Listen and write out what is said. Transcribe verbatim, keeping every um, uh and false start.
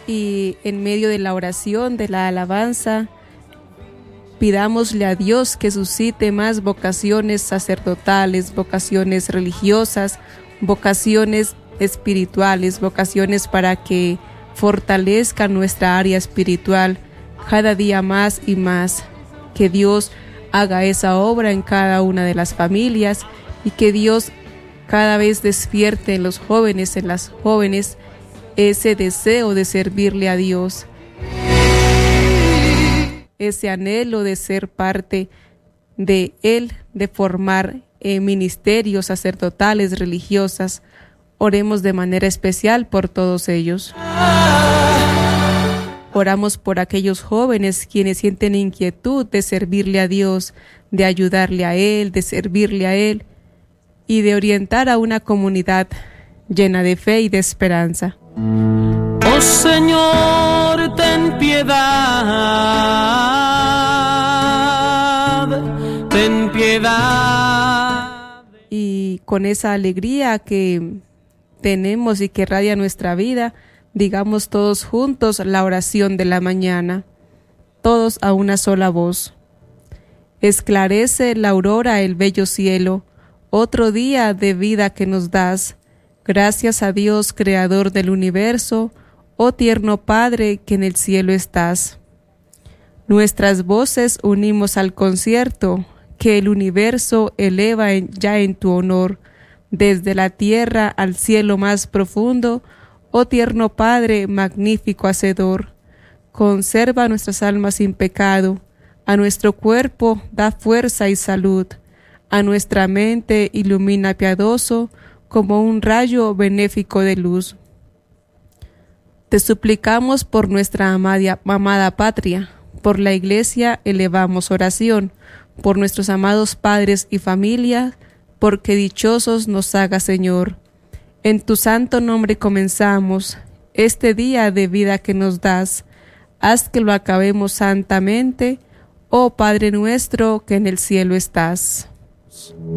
Y en medio de la oración, de la alabanza, pidámosle a Dios que suscite más vocaciones sacerdotales, vocaciones religiosas, vocaciones espirituales, vocaciones para que fortalezca nuestra área espiritual cada día más y más. Que Dios haga esa obra en cada una de las familias y que Dios cada vez despierte en los jóvenes, en las jóvenes, ese deseo de servirle a Dios, ese anhelo de ser parte de Él, de formar eh, ministerios sacerdotales, religiosas. Oremos de manera especial por todos ellos. Oramos por aquellos jóvenes quienes sienten inquietud de servirle a Dios, de ayudarle a Él, de servirle a Él y de orientar a una comunidad llena de fe y de esperanza. Oh Señor, ten piedad, ten piedad. Y con esa alegría que tenemos y que radia nuestra vida, digamos todos juntos la oración de la mañana, todos a una sola voz. Esclarece la aurora el bello cielo, otro día de vida que nos das. Gracias a Dios, creador del universo, oh tierno Padre que en el cielo estás. Nuestras voces unimos al concierto que el universo eleva en, ya en tu honor, desde la tierra al cielo más profundo, oh tierno Padre, magnífico Hacedor. Conserva nuestras almas sin pecado, a nuestro cuerpo da fuerza y salud, a nuestra mente ilumina piadoso, como un rayo benéfico de luz. Te suplicamos por nuestra amada, amada patria, por la Iglesia elevamos oración, por nuestros amados padres y familia, porque dichosos nos haga Señor. En tu santo nombre comenzamos este día de vida que nos das. Haz que lo acabemos santamente, oh Padre nuestro que en el cielo estás.